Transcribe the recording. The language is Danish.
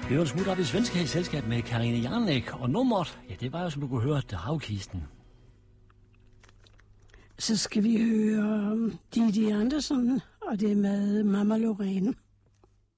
Det var en smut op i svenske i selskab med Karine Jarnek, og nummeret, ja, det var jo, som du kunne høre, det Havkisten. Så skal vi høre Didi Andersen, og det er med Mamma Lorraine.